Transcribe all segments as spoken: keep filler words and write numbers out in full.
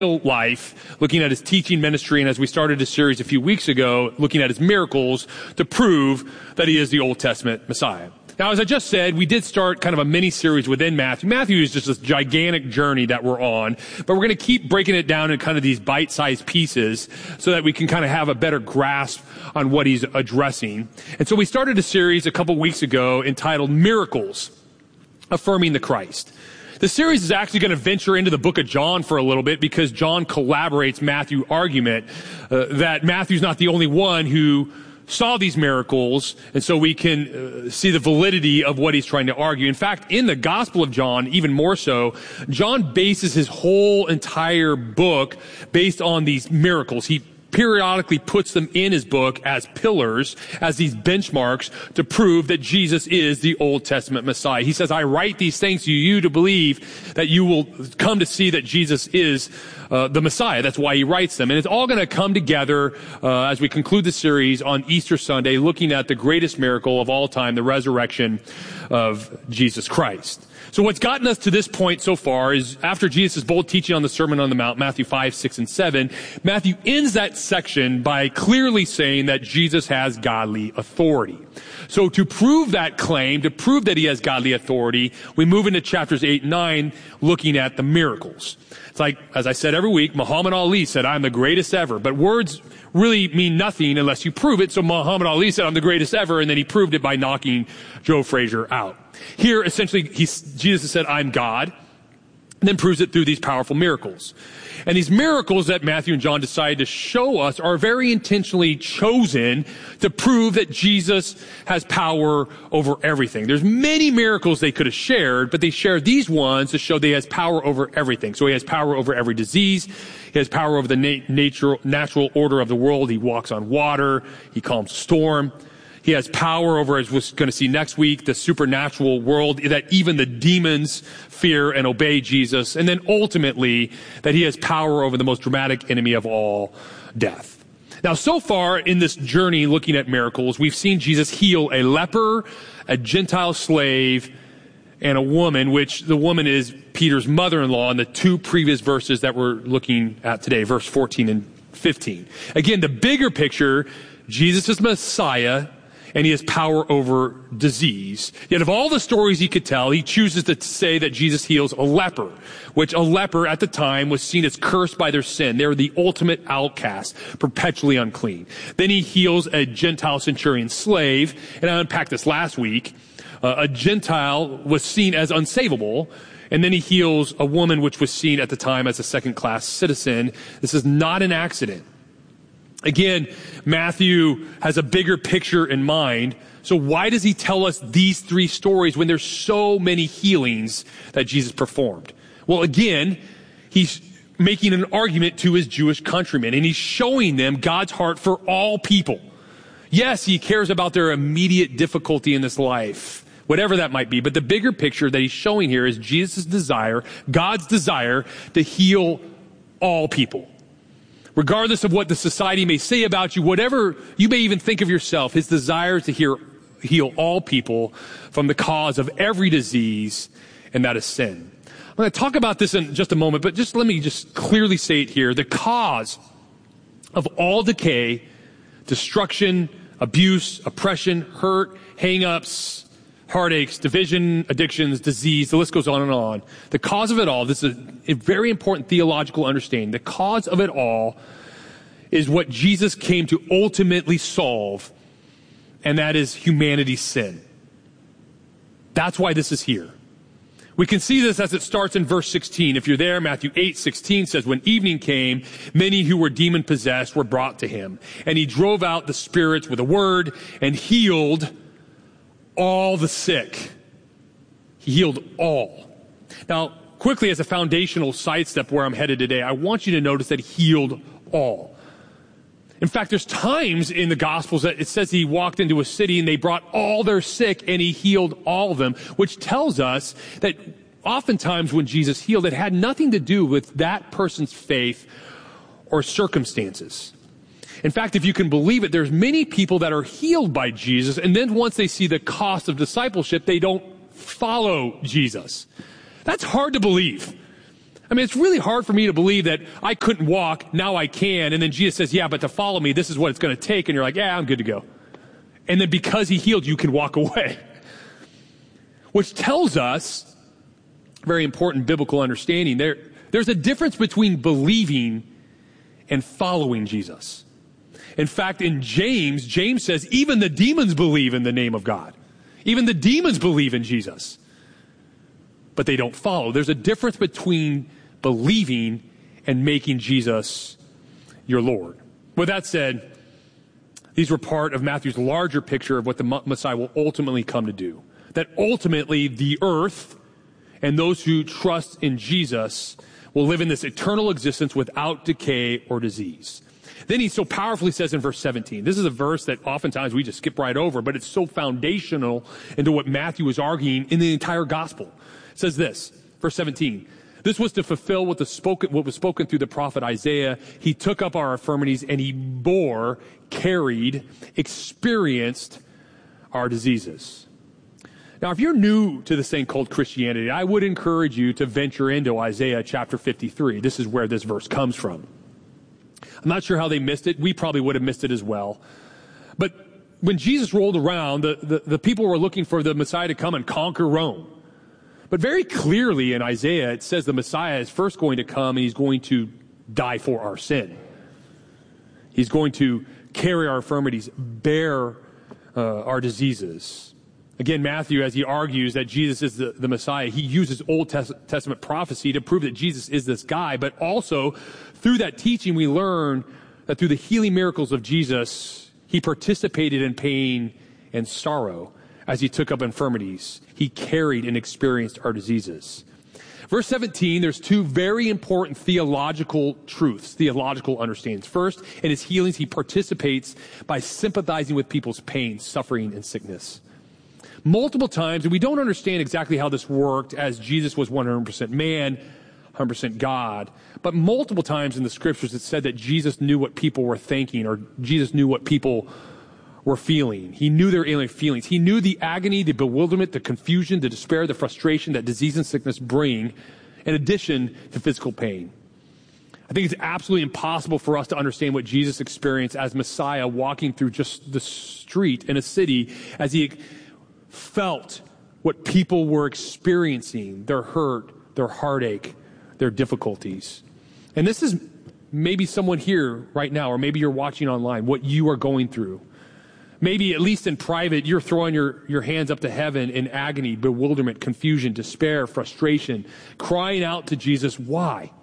life, looking at his teaching ministry, and as we started a series a few weeks ago, looking at his miracles to prove that he is the Old Testament Messiah. Now, as I just said, we did start kind of a mini-series within Matthew. Matthew is just this gigantic journey that we're on, but we're going to keep breaking it down in kind of these bite-sized pieces so that we can kind of have a better grasp on what he's addressing. And so we started a series a couple weeks ago entitled Miracles, Affirming the Christ. The series is actually going to venture into the book of John for a little bit because John collaborates Matthew's argument uh, that Matthew's not the only one who saw these miracles, and so we can uh, see the validity of what he's trying to argue. In fact, in the Gospel of John, even more so, John bases his whole entire book based on these miracles. He periodically puts them in his book as pillars, as these benchmarks to prove that Jesus is the Old Testament Messiah. He says, I write these things to you to believe that you will come to see that Jesus is uh, the Messiah. That's why he writes them. And it's all going to come together uh, as we conclude the series on Easter Sunday, looking at the greatest miracle of all time, the resurrection of Jesus Christ. So what's gotten us to this point so far is after Jesus' bold teaching on the Sermon on the Mount, Matthew five, six, and seven, Matthew ends that section by clearly saying that Jesus has godly authority. So to prove that claim, to prove that he has godly authority, we move into chapters eight and nine looking at the miracles. It's like, as I said every week, Muhammad Ali said, I'm the greatest ever. But words really mean nothing unless you prove it. So Muhammad Ali said, I'm the greatest ever, and then he proved it by knocking Joe Frazier out. Here, essentially, he's, Jesus said, I'm God, and then proves it through these powerful miracles. And these miracles that Matthew and John decide to show us are very intentionally chosen to prove that Jesus has power over everything. There's many miracles they could have shared, but they shared these ones to show that he has power over everything. So he has power over every disease. He has power over the na- nature, natural order of the world. He walks on water. He calms a storm. He has power over, as we're going to see next week, the supernatural world, that even the demons fear and obey Jesus. And then ultimately, that he has power over the most dramatic enemy of all, death. Now, so far in this journey looking at miracles, we've seen Jesus heal a leper, a Gentile slave, and a woman, which the woman is Peter's mother-in-law in the two previous verses that we're looking at today, verse fourteen and fifteen. Again, the bigger picture, Jesus is Messiah, and he has power over disease. Yet of all the stories he could tell, he chooses to say that Jesus heals a leper, which a leper at the time was seen as cursed by their sin. They were the ultimate outcast, perpetually unclean. Then he heals a Gentile centurion slave, and I unpacked this last week. Uh, a Gentile was seen as unsavable, and then he heals a woman which was seen at the time as a second-class citizen. This is not an accident. Again, Matthew has a bigger picture in mind. So why does he tell us these three stories when there's so many healings that Jesus performed? Well, again, he's making an argument to his Jewish countrymen, and he's showing them God's heart for all people. Yes, he cares about their immediate difficulty in this life, whatever that might be. But the bigger picture that he's showing here is Jesus' desire, God's desire to heal all people. Regardless of what the society may say about you, whatever you may even think of yourself, his desire is to heal, heal all people from the cause of every disease, and that is sin. I'm going to talk about this in just a moment, but just let me just clearly say it here. The cause of all decay, destruction, abuse, oppression, hurt, hang-ups, heartaches, division, addictions, disease, the list goes on and on. The cause of it all, this is a very important theological understanding. The cause of it all is what Jesus came to ultimately solve, and that is humanity's sin. That's why this is here. We can see this as it starts in verse sixteen. If you're there, Matthew eight sixteen says, when evening came, many who were demon-possessed were brought to him, and he drove out the spirits with a word and healed all the sick. He healed all. Now, quickly, as a foundational sidestep where I'm headed today, I want you to notice that he healed all. In fact, there's times in the Gospels that it says he walked into a city and they brought all their sick and he healed all of them, which tells us that oftentimes when Jesus healed, it had nothing to do with that person's faith or circumstances. In fact, if you can believe it, there's many people that are healed by Jesus, and then once they see the cost of discipleship, they don't follow Jesus. That's hard to believe. I mean, it's really hard for me to believe that I couldn't walk, now I can, and then Jesus says, yeah, but to follow me, this is what it's going to take, and you're like, yeah, I'm good to go. And then because he healed you, can walk away. Which tells us, very important biblical understanding, there, there's a difference between believing and following Jesus. In fact, in James, James says even the demons believe in the name of God. Even the demons believe in Jesus. But they don't follow. There's a difference between believing and making Jesus your Lord. With that said, these were part of Matthew's larger picture of what the Messiah will ultimately come to do. That ultimately the earth and those who trust in Jesus will live in this eternal existence without decay or disease. Then he so powerfully says in verse seventeen, this is a verse that oftentimes we just skip right over, but it's so foundational into what Matthew is arguing in the entire gospel. It says this, verse seventeen, this was to fulfill what, the spoken, what was spoken through the prophet Isaiah. He took up our infirmities and he bore, carried, experienced our diseases. Now, if you're new to this thing called Christianity, I would encourage you to venture into Isaiah chapter fifty-three. This is where this verse comes from. I'm not sure how they missed it. We probably would have missed it as well. But when Jesus rolled around, the, the, the people were looking for the Messiah to come and conquer Rome. But very clearly in Isaiah, it says the Messiah is first going to come and he's going to die for our sin. He's going to carry our infirmities, bear uh, our diseases. Again, Matthew, as he argues that Jesus is the, the Messiah, he uses Old Testament prophecy to prove that Jesus is this guy, but also through that teaching we learn that through the healing miracles of Jesus, he participated in pain and sorrow as he took up infirmities. He carried and experienced our diseases. Verse seventeen, there's two very important theological truths, theological understandings. First, in his healings, he participates by sympathizing with people's pain, suffering, and sickness. Multiple times, and we don't understand exactly how this worked as Jesus was one hundred percent man, one hundred percent God, but multiple times in the scriptures it said that Jesus knew what people were thinking, or Jesus knew what people were feeling. He knew their alien feelings. He knew the agony, the bewilderment, the confusion, the despair, the frustration that disease and sickness bring, in addition to physical pain. I think it's absolutely impossible for us to understand what Jesus experienced as Messiah walking through just the street in a city as he felt what people were experiencing, their hurt, their heartache, their difficulties. And this is maybe someone here right now, or maybe you're watching online, what you are going through. Maybe at least in private, you're throwing your, your hands up to heaven in agony, bewilderment, confusion, despair, frustration, crying out to Jesus, why?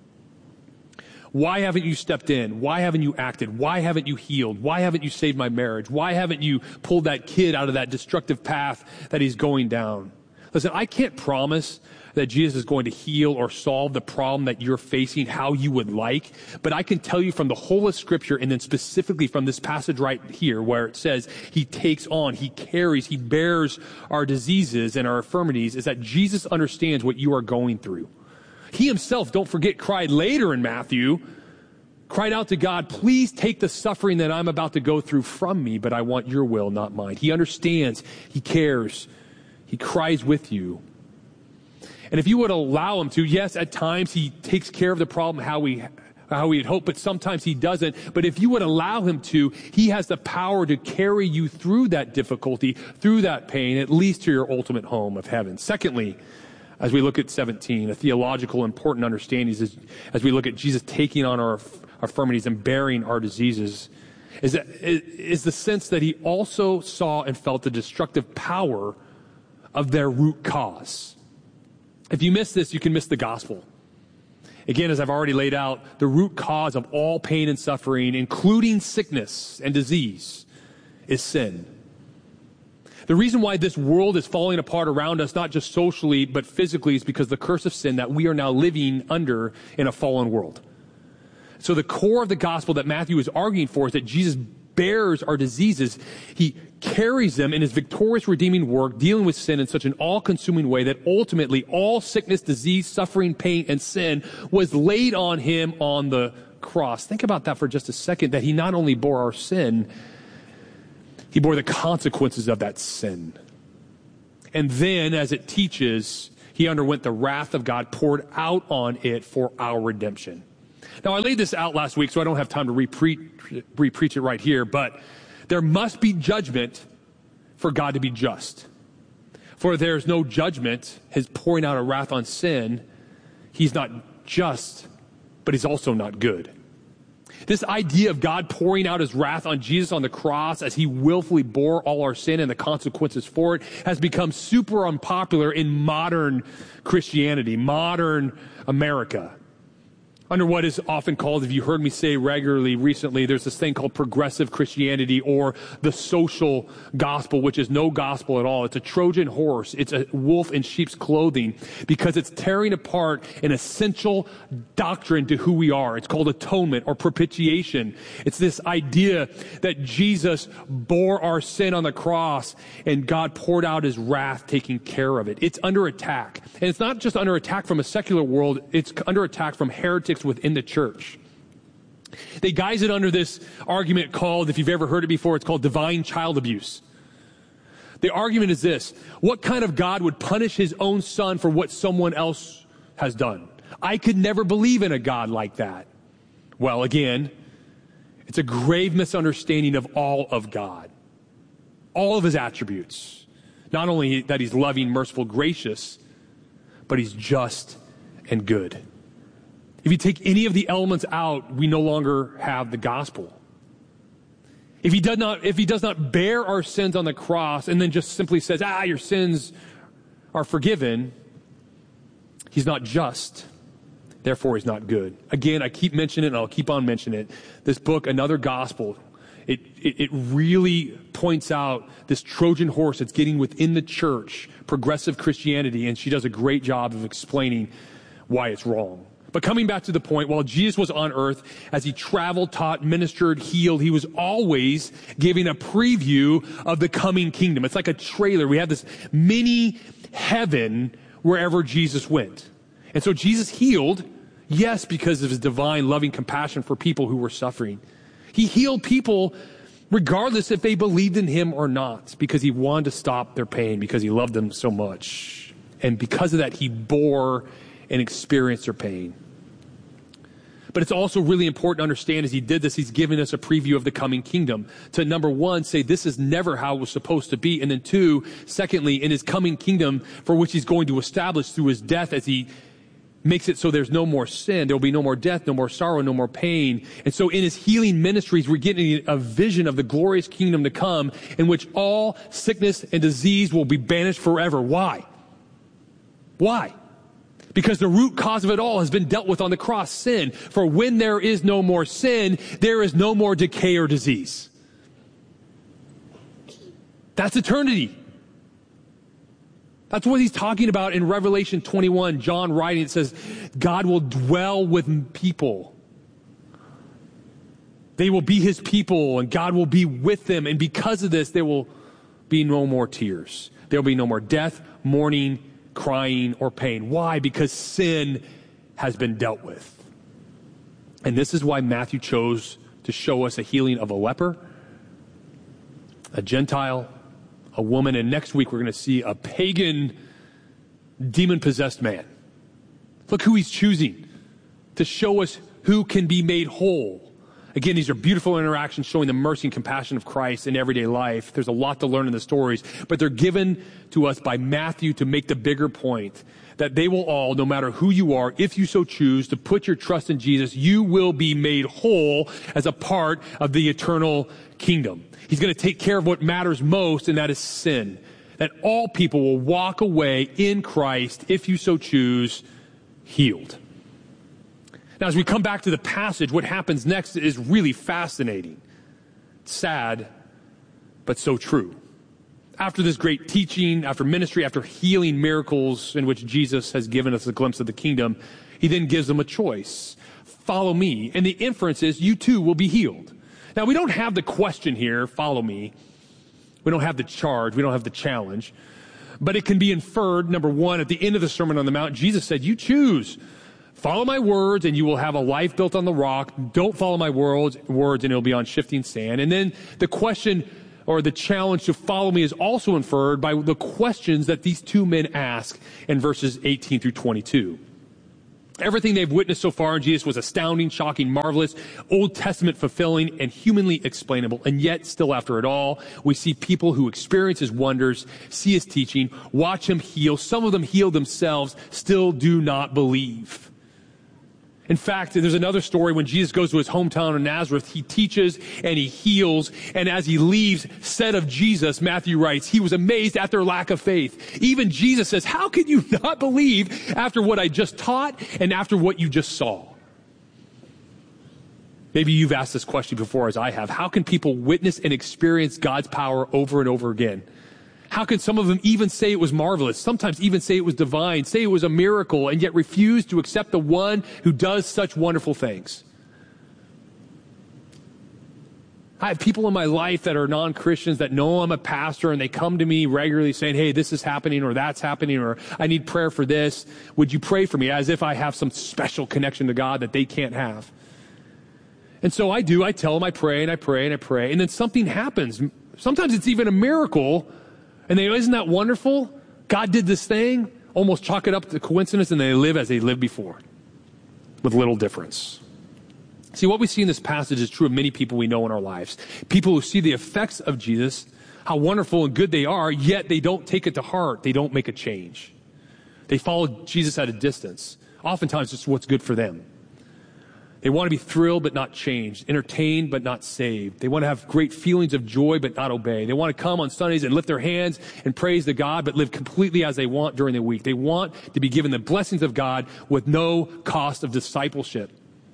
Why haven't you stepped in? Why haven't you acted? Why haven't you healed? Why haven't you saved my marriage? Why haven't you pulled that kid out of that destructive path that he's going down? Listen, I can't promise that Jesus is going to heal or solve the problem that you're facing how you would like, but I can tell you from the whole of Scripture, and then specifically from this passage right here where it says he takes on, he carries, he bears our diseases and our infirmities, is that Jesus understands what you are going through. He himself, don't forget, cried later in Matthew, cried out to God, please take the suffering that I'm about to go through from me, but I want your will, not mine. He understands, he cares, he cries with you. And if you would allow him to, yes, at times he takes care of the problem how we how we had hoped, but sometimes he doesn't. But if you would allow him to, he has the power to carry you through that difficulty, through that pain, at least to your ultimate home of heaven. Secondly, as we look at seventeen, a theological important understanding is as we look at Jesus taking on our infirmities and bearing our diseases, is, that, is the sense that he also saw and felt the destructive power of their root cause. If you miss this, you can miss the gospel. Again, as I've already laid out, the root cause of all pain and suffering, including sickness and disease, is sin. The reason why this world is falling apart around us, not just socially, but physically, is because the curse of sin that we are now living under in a fallen world. So the core of the gospel that Matthew is arguing for is that Jesus bears our diseases. He carries them in his victorious redeeming work, dealing with sin in such an all-consuming way that ultimately all sickness, disease, suffering, pain, and sin was laid on him on the cross. Think about that for just a second, that he not only bore our sin, he bore the consequences of that sin. And then, as it teaches, He underwent the wrath of God poured out on it for our redemption. Now, I laid this out last week, so I don't have time to re-preach, re-preach it right here, but there must be judgment for God to be just. For there's no judgment, his pouring out of wrath on sin, he's not just, but he's also not good. This idea of God pouring out his wrath on Jesus on the cross as he willfully bore all our sin and the consequences for it has become super unpopular in modern Christianity, modern America. Under what is often called, if you heard me say regularly recently, there's this thing called progressive Christianity or the social gospel, which is no gospel at all. It's a Trojan horse. It's a wolf in sheep's clothing because it's tearing apart an essential doctrine to who we are. It's called atonement or propitiation. It's this idea that Jesus bore our sin on the cross and God poured out his wrath taking care of it. It's under attack. And it's not just under attack from a secular world. It's under attack from heretics within the church. They guise it under this argument called, if you've ever heard it before, it's called divine child abuse. The argument is this: what kind of God would punish his own son for what someone else has done? I could never believe in a God like that. Well, again, it's a grave misunderstanding of all of God, all of his attributes. Not only that he's loving, merciful, gracious, but he's just and good. If you take any of the elements out, we no longer have the gospel. If he does not, if he does not bear our sins on the cross and then just simply says, ah, your sins are forgiven, he's not just. Therefore, he's not good. Again, I keep mentioning it and I'll keep on mentioning it. This book, Another Gospel, it, it, it really points out this Trojan horse that's getting within the church, progressive Christianity, and she does a great job of explaining why it's wrong. But coming back to the point, while Jesus was on earth, as he traveled, taught, ministered, healed, he was always giving a preview of the coming kingdom. It's like a trailer. We have this mini heaven wherever Jesus went. And so Jesus healed, yes, because of his divine loving compassion for people who were suffering. He healed people regardless if they believed in him or not, because he wanted to stop their pain, because he loved them so much. And because of that, he bore and experienced their pain. But it's also really important to understand as he did this, he's giving us a preview of the coming kingdom. To number one, say this is never how it was supposed to be. And then two, secondly, in his coming kingdom for which he's going to establish through his death as he makes it so there's no more sin, there will be no more death, no more sorrow, no more pain. And so in his healing ministries, we're getting a vision of the glorious kingdom to come in which all sickness and disease will be banished forever. Why? Why? Because the root cause of it all has been dealt with on the cross, sin. For when there is no more sin, there is no more decay or disease. That's eternity. That's what he's talking about in Revelation twenty-one. John writing, it says, God will dwell with people. They will be his people, and God will be with them. And because of this, there will be no more tears. There will be no more death, mourning, crying, or pain. Why? Because sin has been dealt with. And this is why Matthew chose to show us a healing of a leper, a Gentile, a woman, and next week we're going to see a pagan, demon-possessed man. Look who he's choosing to show us who can be made whole. Again, these are beautiful interactions showing the mercy and compassion of Christ in everyday life. There's a lot to learn in the stories, but they're given to us by Matthew to make the bigger point that they will all, no matter who you are, if you so choose to put your trust in Jesus, you will be made whole as a part of the eternal kingdom. He's going to take care of what matters most, and that is sin. That all people will walk away in Christ, if you so choose, healed. Now, as we come back to the passage, what happens next is really fascinating. Sad, but so true. After this great teaching, after ministry, after healing miracles in which Jesus has given us a glimpse of the kingdom, he then gives them a choice. Follow me. And the inference is you too will be healed. Now, we don't have the question here, follow me. We don't have the charge. We don't have the challenge. But it can be inferred, number one, at the end of the Sermon on the Mount, Jesus said, you choose. Follow my words and you will have a life built on the rock. Don't follow my words, words and it'll be on shifting sand. And then the question or the challenge to follow me is also inferred by the questions that these two men ask in verses eighteen through twenty-two. Everything they've witnessed so far in Jesus was astounding, shocking, marvelous, Old Testament fulfilling, and humanly explainable. And yet, still after it all, we see people who experience his wonders, see his teaching, watch him heal. Some of them heal themselves, still do not believe. In fact, there's another story when Jesus goes to his hometown of Nazareth. He teaches and he heals. And as he leaves, said of Jesus, Matthew writes, he was amazed at their lack of faith. Even Jesus says, how could you not believe after what I just taught and after what you just saw? Maybe you've asked this question before, as I have. How can people witness and experience God's power over and over again? How can some of them even say it was marvelous, sometimes even say it was divine, say it was a miracle, and yet refuse to accept the one who does such wonderful things? I have people in my life that are non-Christians that know I'm a pastor, and they come to me regularly saying, hey, this is happening, or that's happening, or I need prayer for this. Would you pray for me? As if I have some special connection to God that they can't have. And so I do. I tell them I pray, and I pray, and I pray, and then something happens. Sometimes it's even a miracle. And they go, isn't that wonderful? God did this thing. Almost chalk it up to coincidence, and they live as they lived before, with little difference. See, what we see in this passage is true of many people we know in our lives. People who see the effects of Jesus, how wonderful and good they are, yet they don't take it to heart. They don't make a change. They follow Jesus at a distance. Oftentimes, it's what's good for them. They want to be thrilled but not changed, entertained but not saved. They want to have great feelings of joy but not obey. They want to come on Sundays and lift their hands and praise to God but live completely as they want during the week. They want to be given the blessings of God with no cost of discipleship.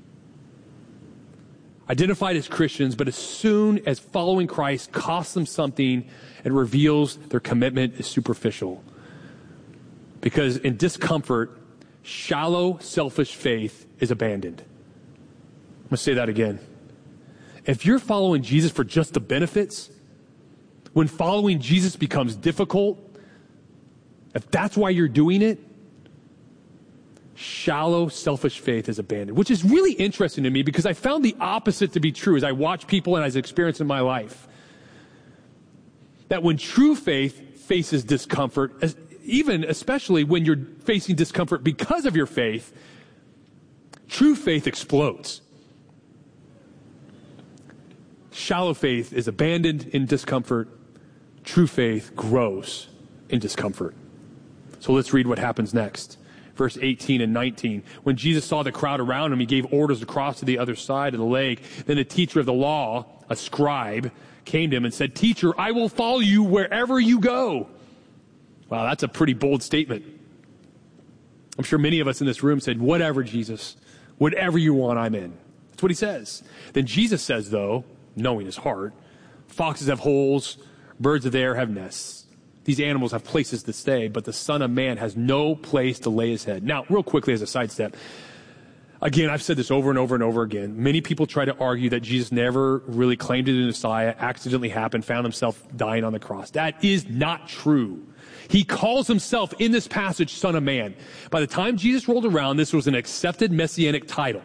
Identified as Christians, but as soon as following Christ costs them something, it reveals their commitment is superficial. Because in discomfort, shallow, selfish faith is abandoned. I'm going to say that again. If you're following Jesus for just the benefits, when following Jesus becomes difficult, if that's why you're doing it, shallow, selfish faith is abandoned, which is really interesting to me because I found the opposite to be true as I watch people and as I experience in my life. That when true faith faces discomfort, as, even especially when you're facing discomfort because of your faith, true faith explodes. Shallow faith is abandoned in discomfort. True faith grows in discomfort. So let's read what happens next. Verse eighteen and nineteen. When Jesus saw the crowd around him, he gave orders to cross to the other side of the lake. Then a teacher of the law, a scribe, came to him and said, "Teacher, I will follow you wherever you go." Wow, that's a pretty bold statement. I'm sure many of us in this room said, "Whatever, Jesus. Whatever you want, I'm in." That's what he says. Then Jesus says, though, knowing his heart, foxes have holes, birds of the air have nests. These animals have places to stay, but the Son of Man has no place to lay his head. Now, real quickly as a sidestep, again, I've said this over and over and over again. Many people try to argue that Jesus never really claimed to be the Messiah, accidentally happened, found himself dying on the cross. That is not true. He calls himself in this passage Son of Man. By the time Jesus rolled around, this was an accepted messianic title.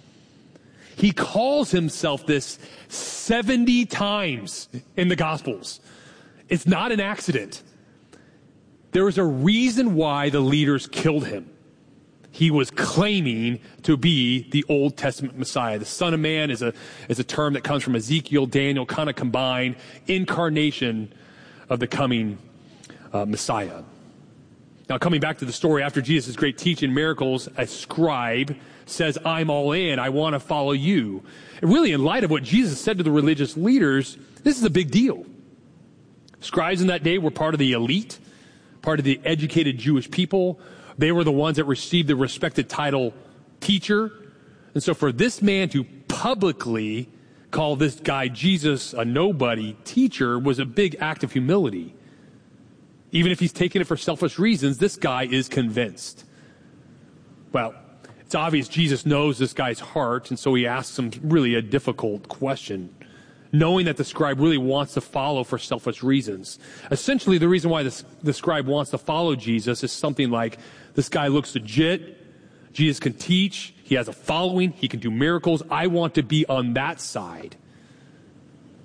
He calls himself this seventy times in the Gospels. It's not an accident. There is a reason why the leaders killed him. He was claiming to be the Old Testament Messiah. The Son of Man is a, is a term that comes from Ezekiel, Daniel, kind of combined, incarnation of the coming uh, Messiah. Now, coming back to the story, after Jesus' great teaching miracles, a scribe says, "I'm all in. I want to follow you." And really, in light of what Jesus said to the religious leaders, this is a big deal. Scribes in that day were part of the elite, part of the educated Jewish people. They were the ones that received the respected title teacher. And so for this man to publicly call this guy Jesus a nobody teacher was a big act of humility. Even if he's taking it for selfish reasons, this guy is convinced. Well, it's obvious Jesus knows this guy's heart, and so he asks him really a difficult question, knowing that the scribe really wants to follow for selfish reasons. Essentially, the reason why this, the scribe wants to follow Jesus is something like, this guy looks legit, Jesus can teach, he has a following, he can do miracles, I want to be on that side.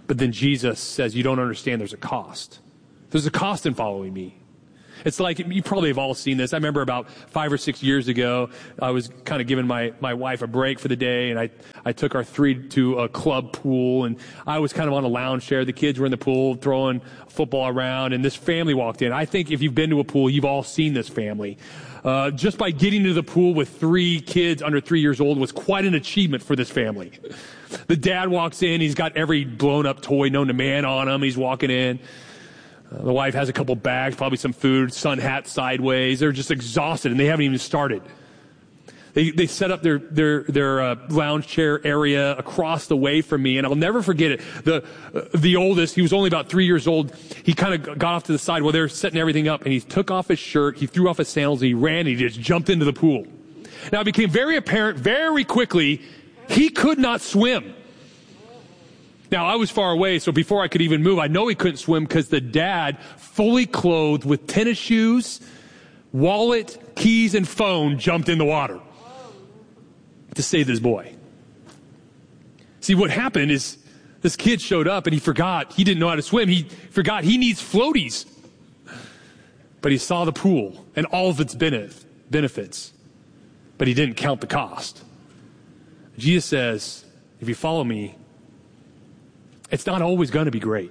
But then Jesus says, you don't understand, there's a cost. There's a cost in following me. It's like, you probably have all seen this. I remember about five or six years ago, I was kind of giving my, my wife a break for the day, and I, I took our three to a club pool, and I was kind of on a lounge chair. The kids were in the pool throwing football around, and this family walked in. I think if you've been to a pool, you've all seen this family. Uh, just by getting to the pool with three kids under three years old was quite an achievement for this family. The dad walks in, he's got every blown up toy known to man on him. He's walking in. Uh, the wife has a couple bags, probably some food, sun hat sideways. They're just exhausted, and they haven't even started. They they set up their their their uh, lounge chair area across the way from me, and I'll never forget it. The uh, the oldest, he was only about three years old. He kind of got off to the side while they're setting everything up, and he took off his shirt, he threw off his sandals, and he ran, and he just jumped into the pool. Now it became very apparent very quickly he could not swim. Now, I was far away, so before I could even move, I know he couldn't swim because the dad, fully clothed with tennis shoes, wallet, keys, and phone, jumped in the water to save this boy. See, what happened is this kid showed up and he forgot. He didn't know how to swim. He forgot he needs floaties. But he saw the pool and all of its benefits, but he didn't count the cost. Jesus says, if you follow me, it's not always going to be great.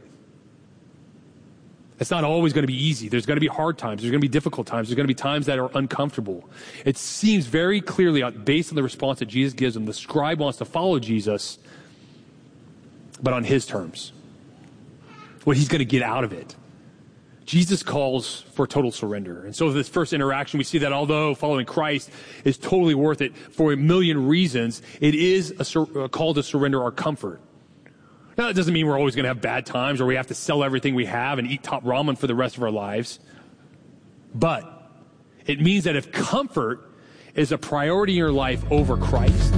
It's not always going to be easy. There's going to be hard times. There's going to be difficult times. There's going to be times that are uncomfortable. It seems very clearly, based on the response that Jesus gives him, the scribe wants to follow Jesus, but on his terms. What he's going to get out of it. Jesus calls for total surrender. And so this first interaction, we see that although following Christ is totally worth it for a million reasons, it is a, sur- a call to surrender our comfort. Now, that doesn't mean we're always going to have bad times or we have to sell everything we have and eat top ramen for the rest of our lives. But it means that if comfort is a priority in your life over Christ.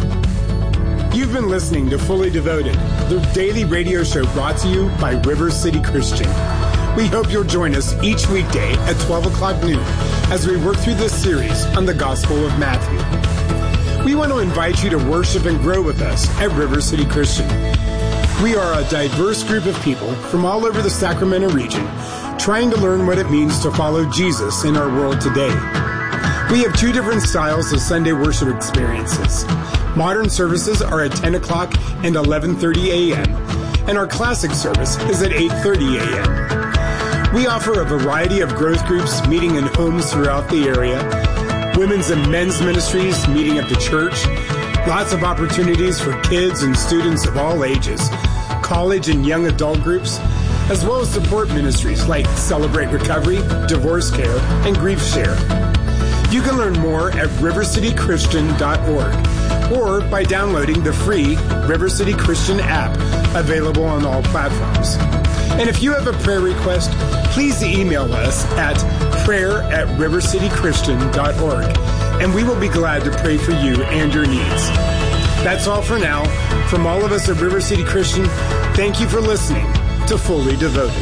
You've been listening to Fully Devoted, the daily radio show brought to you by River City Christian. We hope you'll join us each weekday at twelve o'clock noon as we work through this series on the Gospel of Matthew. We want to invite you to worship and grow with us at River City Christian. We are a diverse group of people from all over the Sacramento region trying to learn what it means to follow Jesus in our world today. We have two different styles of Sunday worship experiences. Modern services are at ten o'clock and eleven thirty a.m., and our classic service is at eight thirty a.m. We offer a variety of growth groups meeting in homes throughout the area, women's and men's ministries meeting at the church, lots of opportunities for kids and students of all ages, college and young adult groups, as well as support ministries like Celebrate Recovery, Divorce Care, and Grief Share. You can learn more at river city christian dot org or by downloading the free River City Christian app available on all platforms. And if you have a prayer request, please email us at prayer at river city christian dot org, and we will be glad to pray for you and your needs. That's all for now. From all of us at River City Christian, thank you for listening to Fully Devoted.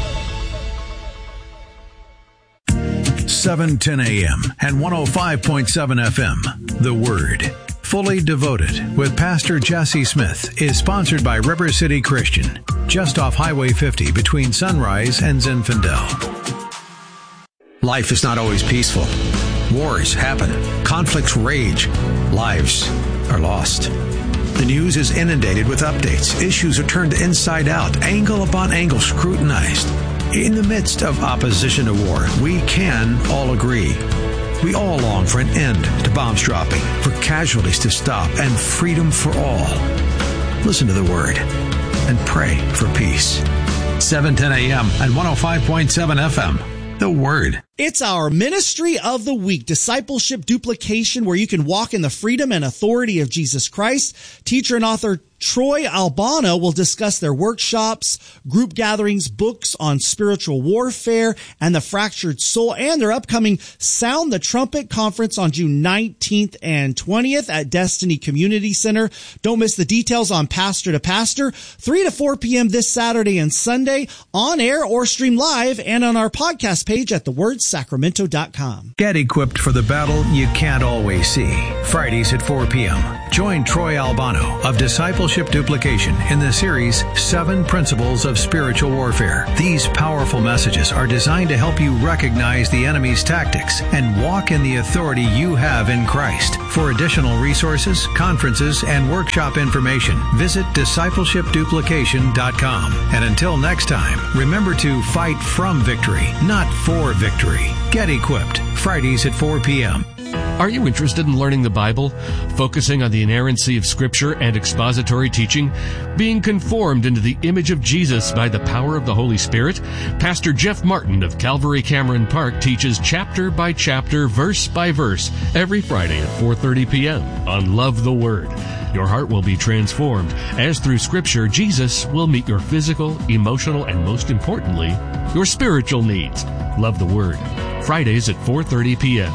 seven ten a.m. and one oh five point seven F M. The Word. Fully Devoted with Pastor Jesse Smith is sponsored by River City Christian, just off Highway fifty between Sunrise and Zinfandel. Life is not always peaceful. Wars happen. Conflicts rage. Lives are lost. The news is inundated with updates. Issues are turned inside out, angle upon angle scrutinized. In the midst of opposition to war, we can all agree. We all long for an end to bombs dropping, for casualties to stop, and freedom for all. Listen to the Word and pray for peace. seven ten a.m. and one oh five point seven F M. The Word. It's our Ministry of the Week, Discipleship Duplication, where you can walk in the freedom and authority of Jesus Christ. Teacher and author Troy Albano will discuss their workshops, group gatherings, books on spiritual warfare and the fractured soul, and their upcoming Sound the Trumpet Conference on June nineteenth and twentieth at Destiny Community Center. Don't miss the details on Pastor to Pastor, three to four p.m. this Saturday and Sunday, on air or stream live, and on our podcast page at the word sacramento dot com. Get equipped for the battle you can't always see. Fridays at four p.m. Join Troy Albano of Discipleship Duplication in the series Seven Principles of Spiritual Warfare. These powerful messages are designed to help you recognize the enemy's tactics and walk in the authority you have in Christ. For additional resources, conferences, and workshop information, visit discipleship duplication dot com. And until next time, remember to fight from victory, not for victory. Get equipped. Fridays at four p.m. Are you interested in learning the Bible, focusing on the inerrancy of Scripture and expository teaching, being conformed into the image of Jesus by the power of the Holy Spirit? Pastor Jeff Martin of Calvary Cameron Park teaches chapter by chapter, verse by verse, every Friday at four thirty p.m. on Love the Word. Your heart will be transformed as through Scripture, Jesus will meet your physical, emotional, and most importantly, your spiritual needs. Love the Word. Fridays at four thirty p.m.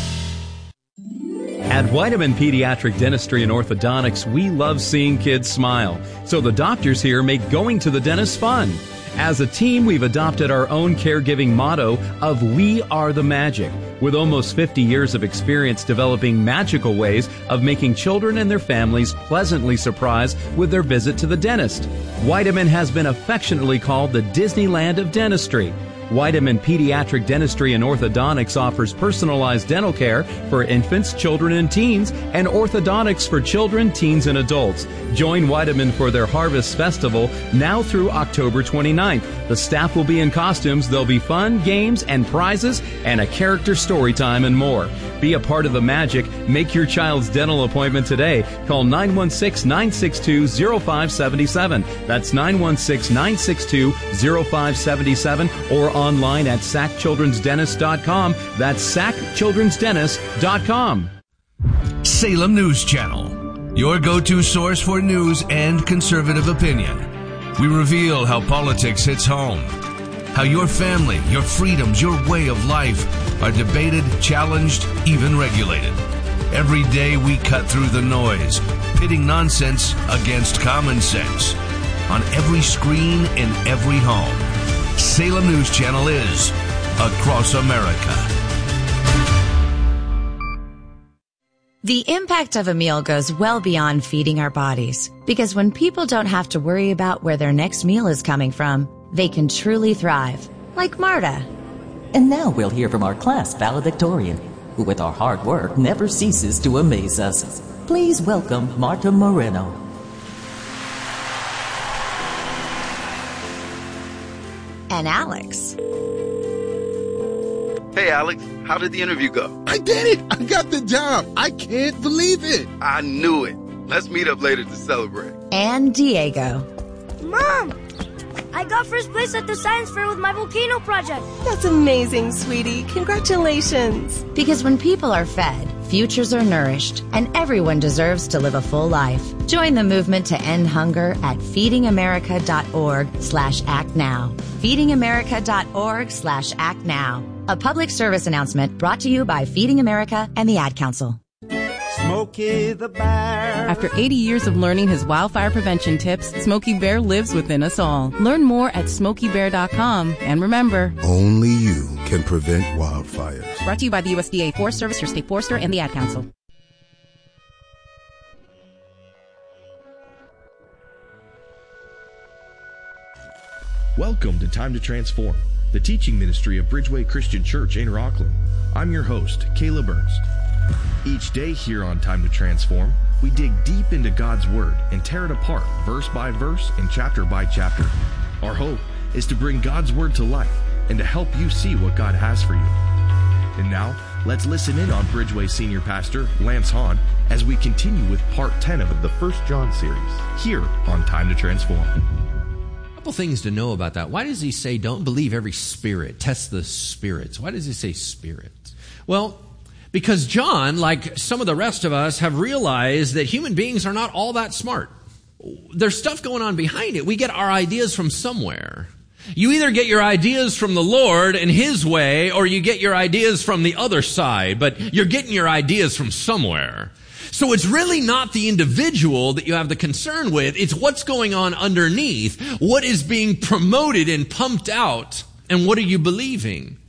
At Weidemann Pediatric Dentistry and Orthodontics, we love seeing kids smile. So the doctors here make going to the dentist fun. As a team, we've adopted our own caregiving motto of We Are the Magic, with almost fifty years of experience developing magical ways of making children and their families pleasantly surprised with their visit to the dentist. Weidemann has been affectionately called the Disneyland of dentistry. Weidemann Pediatric Dentistry and Orthodontics offers personalized dental care for infants, children, and teens, and orthodontics for children, teens, and adults. Join Weidemann for their Harvest Festival now through October twenty-ninth. The staff will be in costumes. There'll be fun, games, and prizes, and a character story time and more. Be a part of the magic. Make your child's dental appointment today. Call nine one six, nine six two, zero five seven seven. That's nine one six, nine six two, zero five seven seven, or online at sac children's dentist dot com. That's sac children's dentist dot com. Salem News Channel, your go-to source for news and conservative opinion. We reveal how politics hits home, how your family, your freedoms, your way of life are debated, challenged, even regulated. Every day we cut through the noise, pitting nonsense against common sense. On every screen, in every home, Salem News Channel is across America. The impact of a meal goes well beyond feeding our bodies, because when people don't have to worry about where their next meal is coming from, they can truly thrive, like Marta. And now we'll hear from our class valedictorian, who with our hard work never ceases to amaze us. Please welcome Marta Moreno. And Alex. Hey, Alex, how did the interview go? I did it! I got the job! I can't believe it! I knew it. Let's meet up later to celebrate. And Diego. Mom! I got first place at the science fair with my volcano project. That's amazing, sweetie. Congratulations. Because when people are fed, futures are nourished, and everyone deserves to live a full life. Join the movement to end hunger at feedingamerica.org slash act now. feedingamerica.org slash act now. A public service announcement brought to you by Feeding America and the Ad Council. Smokey the Bear. After eighty years of learning his wildfire prevention tips, Smokey Bear lives within us all. Learn more at smokey bear dot com. And remember, only you can prevent wildfires. Brought to you by the U S D A Forest Service, your state forester, and the Ad Council. Welcome to Time to Transform, the teaching ministry of Bridgeway Christian Church in Rockland. I'm your host, Caleb Ernst. Each day here on Time to Transform, we dig deep into God's Word and tear it apart verse by verse and chapter by chapter. Our hope is to bring God's Word to life and to help you see what God has for you. And now, let's listen in on Bridgeway Senior Pastor Lance Hahn as we continue with Part ten of the First John series here on Time to Transform. A couple things to know about that. Why does he say don't believe every spirit, test the spirits? Why does he say spirit? Well, because John, like some of the rest of us, have realized that human beings are not all that smart. There's stuff going on behind it. We get our ideas from somewhere. You either get your ideas from the Lord and His way, or you get your ideas from the other side, but you're getting your ideas from somewhere. So it's really not the individual that you have the concern with. It's what's going on underneath. What is being promoted and pumped out, and what are you believing?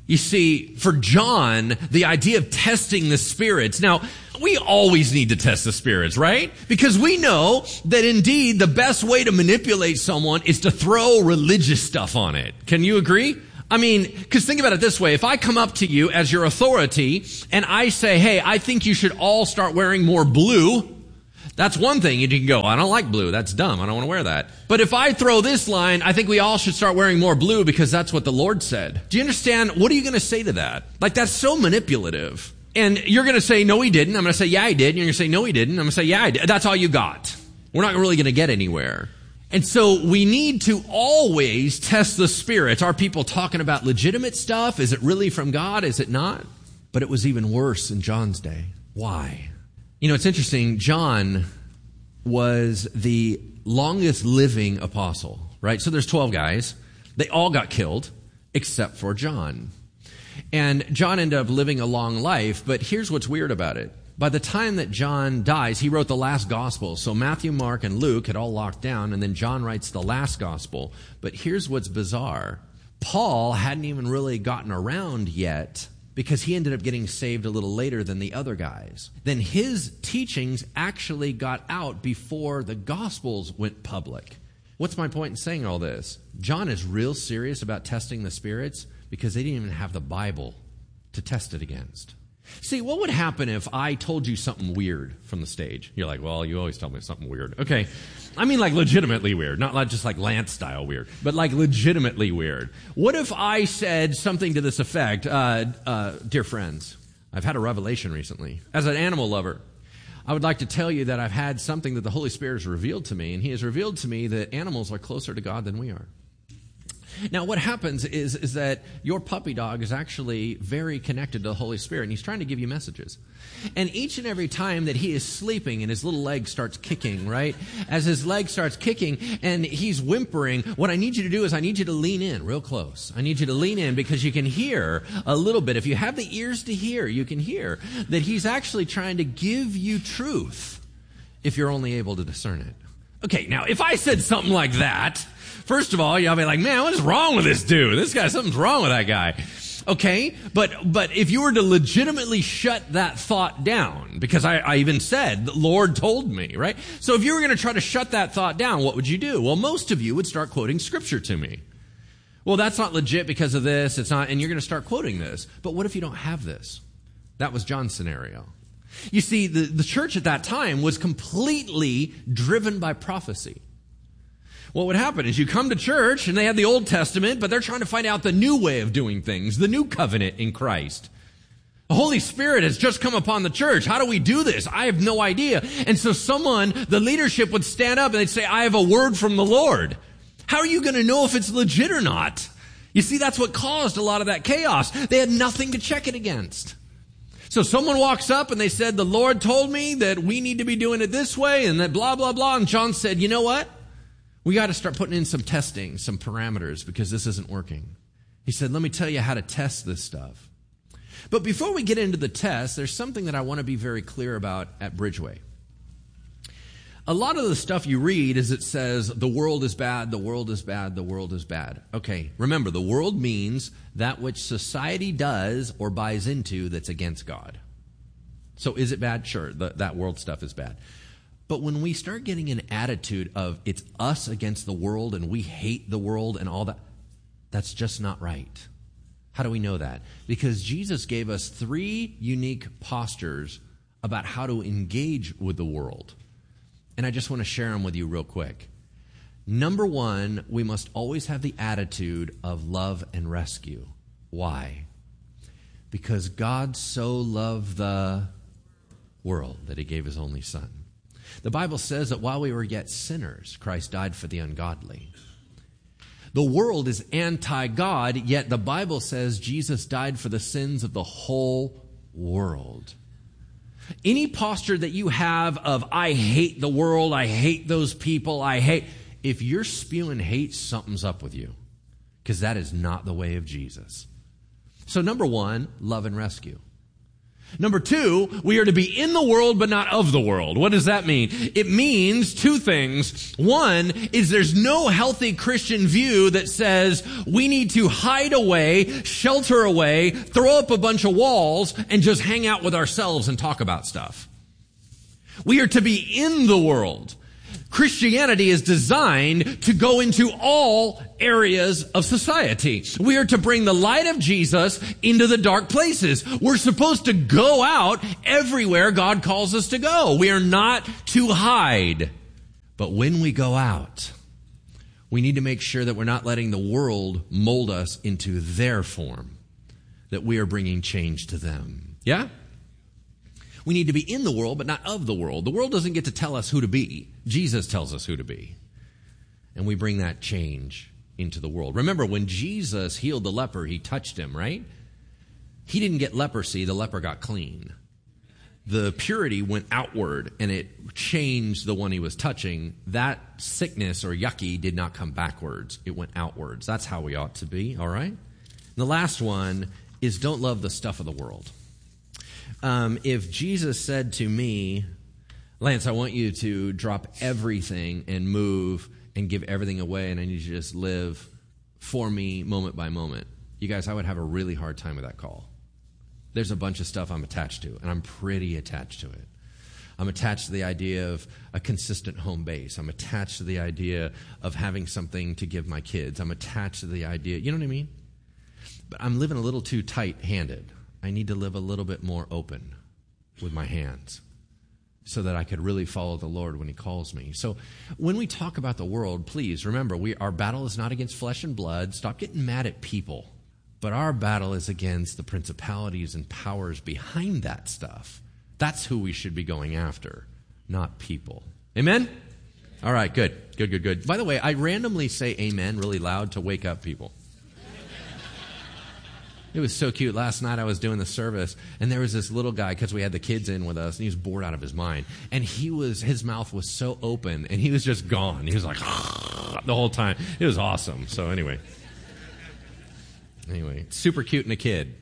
You see, for John, the idea of testing the spirits. Now, we always need to test the spirits, right? Because we know that indeed the best way to manipulate someone is to throw religious stuff on it. Can you agree? I mean, because think about it this way. If I come up to you as your authority and I say, hey, I think you should all start wearing more blue, that's one thing. You can go, I don't like blue. That's dumb. I don't want to wear that. But if I throw this line, I think we all should start wearing more blue because that's what the Lord said. Do you understand? What are you going to say to that? Like, that's so manipulative. And you're going to say, no, he didn't. I'm going to say, yeah, he did. And you're going to say, no, he didn't. I'm going to say, yeah, I did. That's all you got. We're not really going to get anywhere. And so we need to always test the spirits. Are people talking about legitimate stuff? Is it really from God? Is it not? But it was even worse in John's day. Why? You know, it's interesting. John was the longest living apostle, right? So there's twelve guys. They all got killed except for John. And John ended up living a long life, but here's what's weird about it. By the time that John dies, he wrote the last gospel. So Matthew, Mark, and Luke had all locked down, and then John writes the last gospel. But here's what's bizarre. Paul hadn't even really gotten around yet because he ended up getting saved a little later than the other guys. Then his teachings actually got out before the Gospels went public. What's my point in saying all this? John is real serious about testing the spirits because they didn't even have the Bible to test it against. See, what would happen if I told you something weird from the stage? You're like, well, you always tell me something weird. Okay. I mean like legitimately weird, not like just like Lance style weird, but like legitimately weird. What if I said something to this effect? Uh, uh, dear friends, I've had a revelation recently. As an animal lover, I would like to tell you that I've had something that the Holy Spirit has revealed to me, and He has revealed to me that animals are closer to God than we are. Now, what happens is, is that your puppy dog is actually very connected to the Holy Spirit, and he's trying to give you messages. And each and every time that he is sleeping and his little leg starts kicking, right? As his leg starts kicking and he's whimpering, what I need you to do is I need you to lean in real close. I need you to lean in because you can hear a little bit. If you have the ears to hear, you can hear that he's actually trying to give you truth if you're only able to discern it. Okay, now, if I said something like that, first of all, y'all be like, man, what is wrong with this dude? This guy, something's wrong with that guy. Okay, but but if you were to legitimately shut that thought down, because I, I even said, the Lord told me, right? So if you were going to try to shut that thought down, what would you do? Well, most of you would start quoting Scripture to me. Well, that's not legit because of this, it's not, and you're going to start quoting this. But what if you don't have this? That was John's scenario. You see, the, the church at that time was completely driven by prophecy. What would happen is you come to church and they have the Old Testament, but they're trying to find out the new way of doing things, the new covenant in Christ. The Holy Spirit has just come upon the church. How do we do this? I have no idea. And so someone, the leadership would stand up and they'd say, I have a word from the Lord. How are you going to know if it's legit or not? You see, that's what caused a lot of that chaos. They had nothing to check it against. So someone walks up and they said, the Lord told me that we need to be doing it this way and that blah, blah, blah. And John said, you know what? We got to start putting in some testing, some parameters, because this isn't working. He said, let me tell you how to test this stuff. But before we get into the test, there's something that I want to be very clear about at Bridgeway. A lot of the stuff you read is it says, the world is bad, the world is bad, the world is bad. Okay, remember, the world means that which society does or buys into that's against God. So is it bad? Sure, the, that world stuff is bad. But when we start getting an attitude of it's us against the world and we hate the world and all that, that's just not right. How do we know that? Because Jesus gave us three unique postures about how to engage with the world. And I just want to share them with you real quick. Number one, we must always have the attitude of love and rescue. Why? Because God so loved the world that He gave His only Son. The Bible says that while we were yet sinners, Christ died for the ungodly. The world is anti-God, yet the Bible says Jesus died for the sins of the whole world. Any posture that you have of, I hate the world, I hate those people, I hate, if you're spewing hate, something's up with you. Because that is not the way of Jesus. So number one, love and rescue. Number two, we are to be in the world, but not of the world. What does that mean? It means two things. One is there's no healthy Christian view that says we need to hide away, shelter away, throw up a bunch of walls, and just hang out with ourselves and talk about stuff. We are to be in the world. Christianity is designed to go into all areas of society. We are to bring the light of Jesus into the dark places. We're supposed to go out everywhere God calls us to go. We are not to hide. But when we go out, we need to make sure that we're not letting the world mold us into their form, that we are bringing change to them. Yeah? We need to be in the world, but not of the world. The world doesn't get to tell us who to be. Jesus tells us who to be. And we bring that change into the world. Remember, when Jesus healed the leper, he touched him, right? He didn't get leprosy. The leper got clean. The purity went outward, and it changed the one he was touching. That sickness or yucky did not come backwards. It went outwards. That's how we ought to be, all right? And the last one is don't love the stuff of the world. Um, if Jesus said to me, Lance, I want you to drop everything and move and give everything away, and I need you to just live for me moment by moment, you guys, I would have a really hard time with that call. There's a bunch of stuff I'm attached to, and I'm pretty attached to it. I'm attached to the idea of a consistent home base. I'm attached to the idea of having something to give my kids. I'm attached to the idea, you know what I mean? But I'm living a little too tight-handed. I need to live a little bit more open with my hands so that I could really follow the Lord when he calls me. So when we talk about the world, please remember, we, our battle is not against flesh and blood. Stop getting mad at people. But our battle is against the principalities and powers behind that stuff. That's who we should be going after, not people. Amen? All right, good, good, good, good. By the way, I randomly say amen really loud to wake up people. It was so cute. Last night I was doing the service, and there was this little guy, because we had the kids in with us, and he was bored out of his mind. And he was, his mouth was so open, and he was just gone. He was like, the whole time. It was awesome. So anyway. Anyway, super cute and a kid.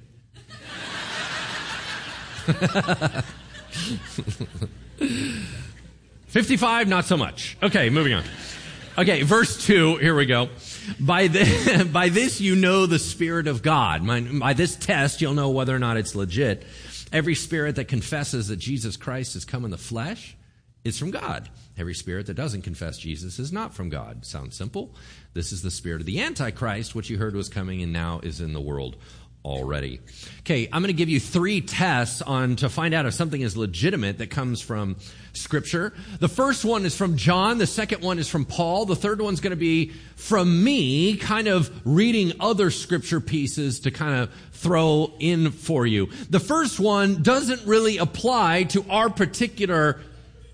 fifty-five, not so much. Okay, moving on. Okay, verse two, here we go. By, the, by this you know the Spirit of God. By, by this test, you'll know whether or not it's legit. Every spirit that confesses that Jesus Christ has come in the flesh is from God. Every spirit that doesn't confess Jesus is not from God. Sounds simple. This is the spirit of the Antichrist, which you heard was coming and now is in the world already. Okay, I'm going to give you three tests on to find out if something is legitimate that comes from Scripture. The first one is from John. The second one is from Paul. The third one's going to be from me, kind of reading other Scripture pieces to kind of throw in for you. The first one doesn't really apply to our particular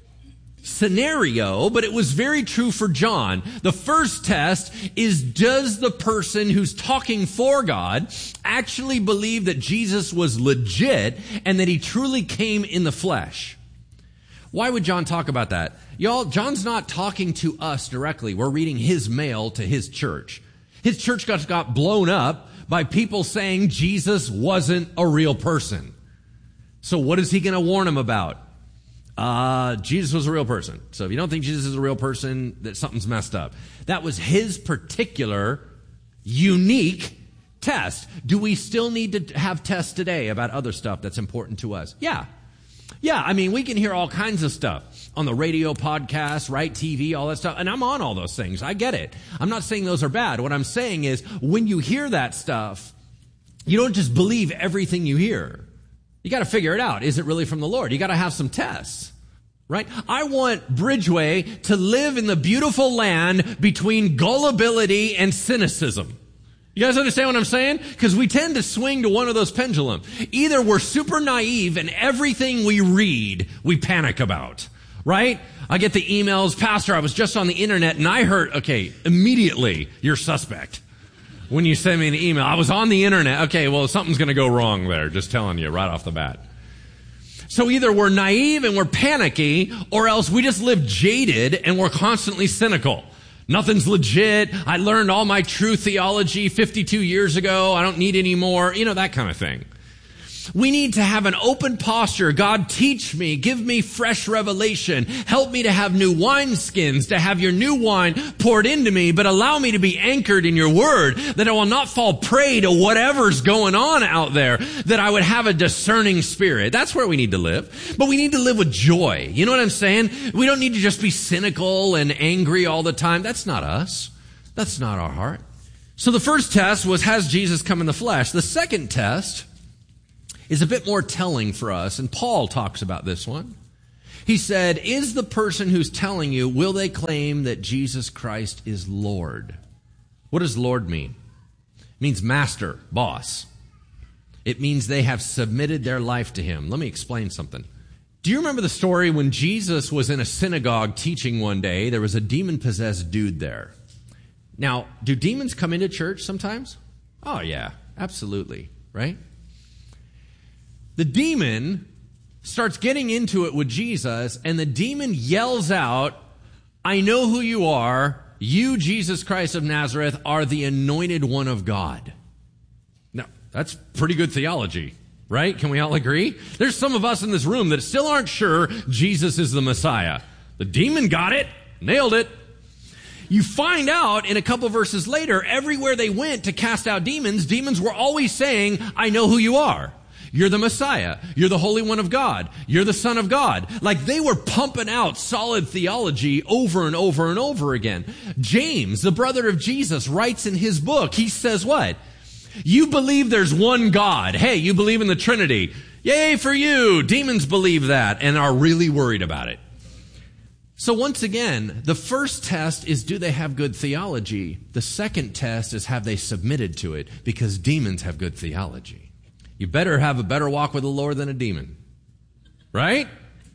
scenario, but it was very true for John. The first test is, does the person who's talking for God actually believe that Jesus was legit and that he truly came in the flesh? Why would John talk about that? Y'all, John's not talking to us directly. We're reading his mail to his church. His church got, got blown up by people saying Jesus wasn't a real person. So what is he going to warn them about? Uh, Jesus was a real person. So if you don't think Jesus is a real person, that something's messed up. That was his particular, unique test. Do we still need to have tests today about other stuff that's important to us? Yeah. Yeah, I mean, we can hear all kinds of stuff on the radio, podcasts, right, T V, all that stuff. And I'm on all those things. I get it. I'm not saying those are bad. What I'm saying is, when you hear that stuff, you don't just believe everything you hear. You got to figure it out. Is it really from the Lord? You got to have some tests, right? I want Bridgeway to live in the beautiful land between gullibility and cynicism. You guys understand what I'm saying? Because we tend to swing to one of those pendulums. Either we're super naive and everything we read, we panic about, right? I get the emails, Pastor, I was just on the internet and I heard, okay, immediately you're suspect. When you send me an email, I was on the internet. Okay, well, something's going to go wrong there. Just telling you right off the bat. So either we're naive and we're panicky, or else we just live jaded and we're constantly cynical. Nothing's legit. I learned all my true theology fifty-two years ago. I don't need any more. You know, that kind of thing. We need to have an open posture. God, teach me, give me fresh revelation. Help me to have new wineskins, to have your new wine poured into me, but allow me to be anchored in your word, that I will not fall prey to whatever's going on out there, that I would have a discerning spirit. That's where we need to live. But we need to live with joy. You know what I'm saying? We don't need to just be cynical and angry all the time. That's not us. That's not our heart. So the first test was, has Jesus come in the flesh? The second test is a bit more telling for us, and Paul talks about this one. He said, is the person who's telling you, will they claim that Jesus Christ is Lord? What does Lord mean? It means master, boss. It means they have submitted their life to him. Let me explain something. Do you remember the story when Jesus was in a synagogue teaching one day? There was a demon-possessed dude there. Now, do demons come into church sometimes? Oh, yeah, absolutely, right? The demon starts getting into it with Jesus, and the demon yells out, I know who you are. You, Jesus Christ of Nazareth, are the anointed one of God. Now, that's pretty good theology, right? Can we all agree? There's some of us in this room that still aren't sure Jesus is the Messiah. The demon got it, nailed it. You find out in a couple verses later, everywhere they went to cast out demons, demons were always saying, I know who you are. You're the Messiah. You're the Holy One of God. You're the Son of God. Like they were pumping out solid theology over and over and over again. James, the brother of Jesus, writes in his book, he says what? You believe there's one God. Hey, you believe in the Trinity. Yay for you. Demons believe that and are really worried about it. So once again, the first test is, do they have good theology? The second test is, have they submitted to it? Because demons have good theology. You better have a better walk with the Lord than a demon. Right?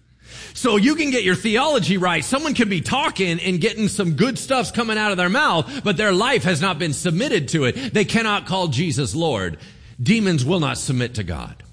So you can get your theology right. Someone can be talking and getting some good stuff's coming out of their mouth, but their life has not been submitted to it. They cannot call Jesus Lord. Demons will not submit to God.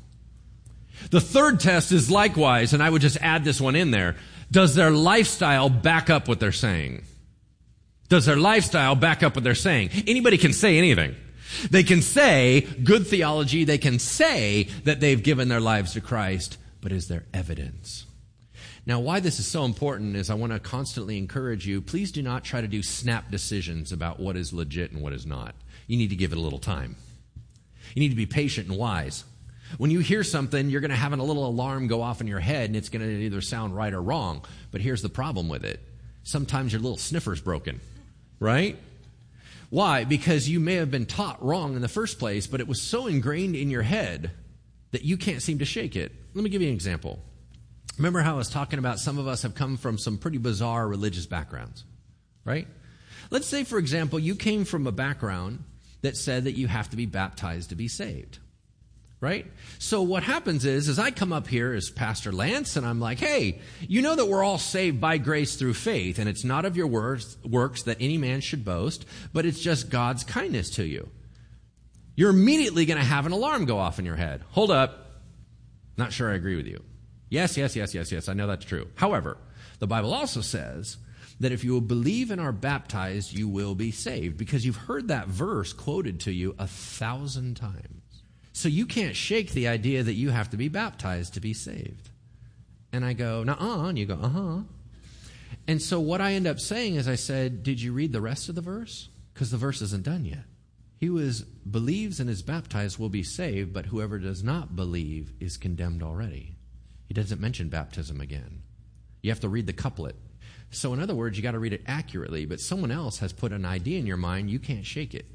The third test is likewise, and I would just add this one in there. Does their lifestyle back up what they're saying? Does their lifestyle back up what they're saying? Anybody can say anything. They can say good theology. They can say that they've given their lives to Christ, but is there evidence? Now, why this is so important is I want to constantly encourage you, please do not try to do snap decisions about what is legit and what is not. You need to give it a little time. You need to be patient and wise. When you hear something, you're going to have a little alarm go off in your head, and it's going to either sound right or wrong. But here's the problem with it. Sometimes your little sniffer's broken, right? Why? Because you may have been taught wrong in the first place, but it was so ingrained in your head that you can't seem to shake it. Let me give you an example. Remember how I was talking about some of us have come from some pretty bizarre religious backgrounds, right? Let's say, for example, you came from a background that said that you have to be baptized to be saved. Right? So what happens is, is I come up here as Pastor Lance, and I'm like, hey, you know that we're all saved by grace through faith, and it's not of your works, works that any man should boast, but it's just God's kindness to you. You're immediately going to have an alarm go off in your head. Hold up. Not sure I agree with you. Yes, yes, yes, yes, yes, I know that's true. However, the Bible also says that if you will believe and are baptized, you will be saved, because you've heard that verse quoted to you a thousand times. So you can't shake the idea that you have to be baptized to be saved. And I go, nuh-uh, and you go, uh-huh. And so what I end up saying is I said, did you read the rest of the verse? Because the verse isn't done yet. He who is, believes and is baptized will be saved, but whoever does not believe is condemned already. He doesn't mention baptism again. You have to read the couplet. So in other words, you got to read it accurately, but someone else has put an idea in your mind, you can't shake it.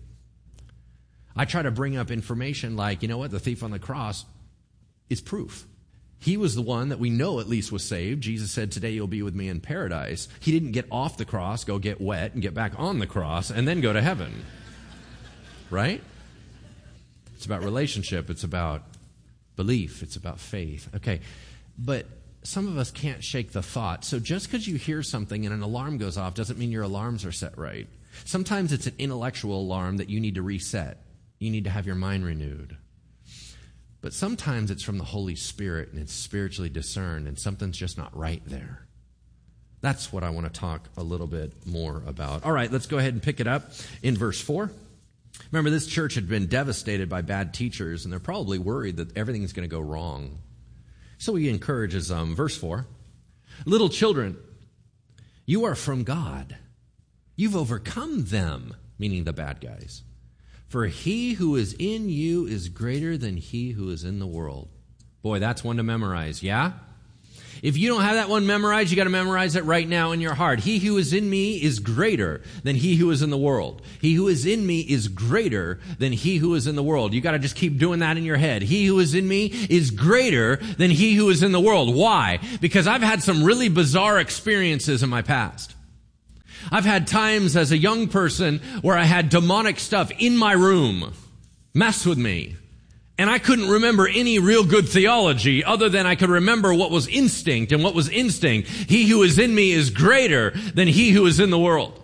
I try to bring up information like, you know what, the thief on the cross is proof. He was the one that we know at least was saved. Jesus said, today you'll be with me in paradise. He didn't get off the cross, go get wet, and get back on the cross, and then go to heaven. Right? It's about relationship. It's about belief. It's about faith. Okay, but some of us can't shake the thought. So just because you hear something and an alarm goes off doesn't mean your alarms are set right. Sometimes it's an intellectual alarm that you need to reset. You need to have your mind renewed. But sometimes it's from the Holy Spirit, and it's spiritually discerned, and something's just not right there. That's what I want to talk a little bit more about. All right, let's go ahead and pick it up in verse four. Remember, this church had been devastated by bad teachers, and they're probably worried that everything's going to go wrong. So he encourages them. Verse four, little children, you are from God. You've overcome them, meaning the bad guys. For he who is in you is greater than he who is in the world. Boy, that's one to memorize, yeah? If you don't have that one memorized, you got to memorize it right now in your heart. He who is in me is greater than he who is in the world. He who is in me is greater than he who is in the world. You got to just keep doing that in your head. He who is in me is greater than he who is in the world. Why? Because I've had some really bizarre experiences in my past. I've had times as a young person where I had demonic stuff in my room mess with me. And I couldn't remember any real good theology other than I could remember what was instinct. And what was instinct? He who is in me is greater than he who is in the world.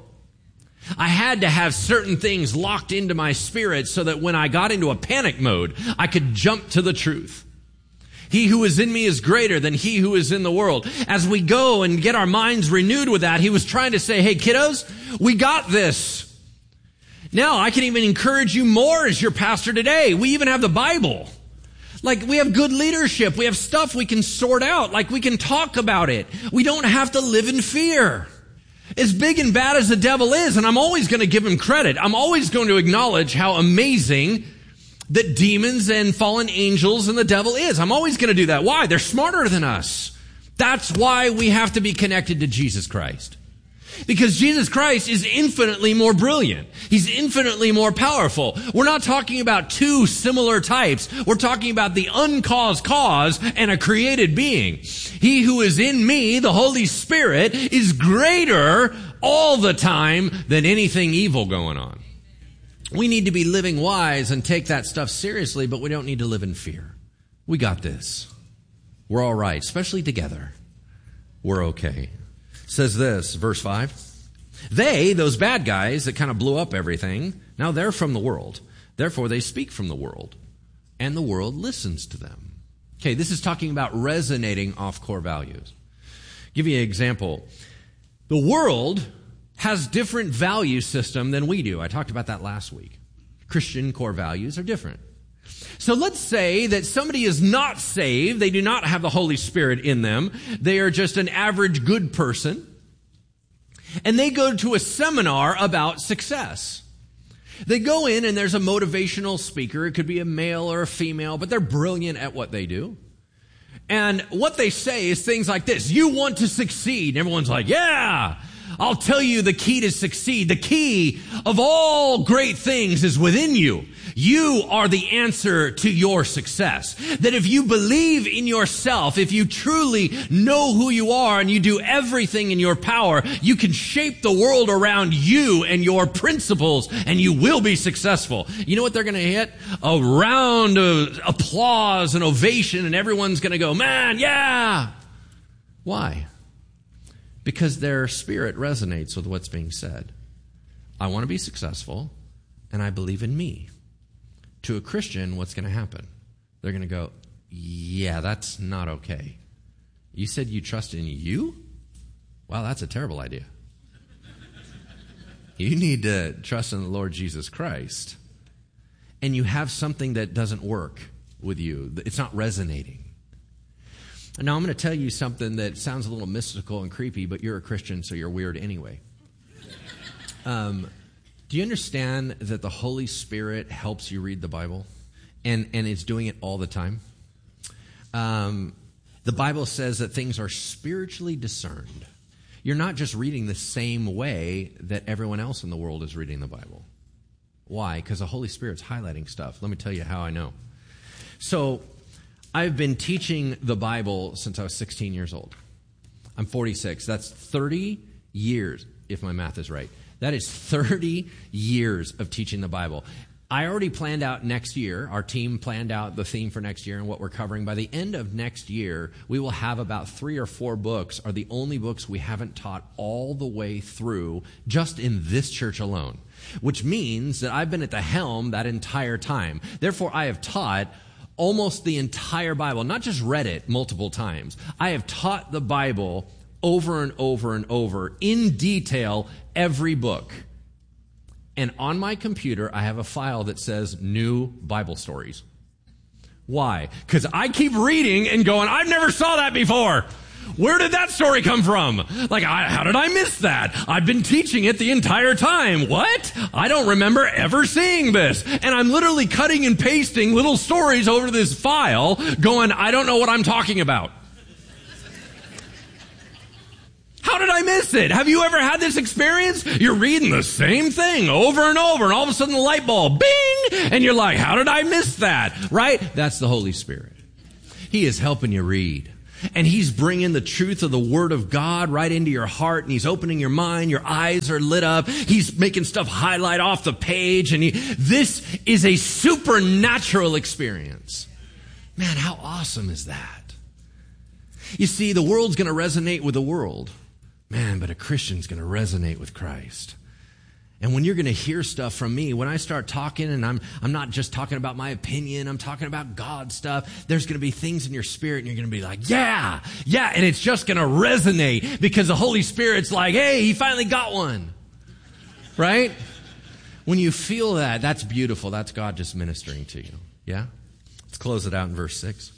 I had to have certain things locked into my spirit so that when I got into a panic mode, I could jump to the truth. He who is in me is greater than he who is in the world. As we go and get our minds renewed with that, he was trying to say, hey, kiddos, we got this. Now, I can even encourage you more as your pastor today. We even have the Bible. Like, we have good leadership. We have stuff we can sort out. Like, we can talk about it. We don't have to live in fear. As big and bad as the devil is, and I'm always going to give him credit. I'm always going to acknowledge how amazing that demons and fallen angels and the devil is. I'm always going to do that. Why? They're smarter than us. That's why we have to be connected to Jesus Christ. Because Jesus Christ is infinitely more brilliant. He's infinitely more powerful. We're not talking about two similar types. We're talking about the uncaused cause and a created being. He who is in me, the Holy Spirit, is greater all the time than anything evil going on. We need to be living wise and take that stuff seriously, but we don't need to live in fear. We got this. We're all right, especially together. We're okay. Says this, verse five. They, those bad guys that kind of blew up everything, now they're from the world. Therefore, they speak from the world, and the world listens to them. Okay, this is talking about resonating off core values. Give you an example. The world has different value system than we do. I talked about that last week. Christian core values are different. So let's say that somebody is not saved. They do not have the Holy Spirit in them. They are just an average good person. And they go to a seminar about success. They go in and there's a motivational speaker. It could be a male or a female, but they're brilliant at what they do. And what they say is things like this. You want to succeed. And everyone's like, yeah, I'll tell you the key to succeed. The key of all great things is within you. You are the answer to your success. That if you believe in yourself, if you truly know who you are and you do everything in your power, you can shape the world around you and your principles and you will be successful. You know what they're going to hit? A round of applause and ovation and everyone's going to go, man, yeah. Why? Because their spirit resonates with what's being said. I want to be successful and I believe in me. To a Christian, what's going to happen? They're going to go, yeah, that's not okay. You said you trust in you? Wow, that's a terrible idea. You need to trust in the Lord Jesus Christ. And you have something that doesn't work with you. It's not resonating. And now I'm going to tell you something that sounds a little mystical and creepy, but you're a Christian, so you're weird anyway. Um... Do you understand that the Holy Spirit helps you read the Bible? And, and it's doing it all the time? Um, the Bible says that things are spiritually discerned. You're not just reading the same way that everyone else in the world is reading the Bible. Why? Because the Holy Spirit's highlighting stuff. Let me tell you how I know. So, I've been teaching the Bible since I was sixteen years old. I'm forty-six. That's thirty years, if my math is right. That is thirty years of teaching the Bible. I already planned out next year. Our team planned out the theme for next year and what we're covering. By the end of next year, we will have about three or four books are the only books we haven't taught all the way through just in this church alone, which means that I've been at the helm that entire time. Therefore, I have taught almost the entire Bible, not just read it multiple times. I have taught the Bible over and over and over in detail every book. and on my computer, I have a file that says new Bible stories. Why? Because I keep reading and going, I've never saw that before. Where did that story come from? Like, I, how did I miss that? I've been teaching it the entire time. What? I don't remember ever seeing this. And I'm literally cutting and pasting little stories over this file going, I don't know what I'm talking about. How did I miss it? Have you ever had this experience? You're reading the same thing over and over, and all of a sudden the light bulb, bing! And you're like, how did I miss that? Right? That's the Holy Spirit. He is helping you read. And He's bringing the truth of the Word of God right into your heart, and He's opening your mind. Your eyes are lit up. He's making stuff highlight off the page, and he, this is a supernatural experience. Man, how awesome is that? You see, the world's going to resonate with the world. Man, but a Christian's going to resonate with Christ. And when you're going to hear stuff from me, when I start talking, and I'm I'm not just talking about my opinion, I'm talking about God stuff, there's going to be things in your spirit, and you're going to be like, yeah, yeah, and it's just going to resonate because the Holy Spirit's like, hey, He finally got one. Right? When you feel that, that's beautiful. That's God just ministering to you. Yeah? Let's close it out in verse six.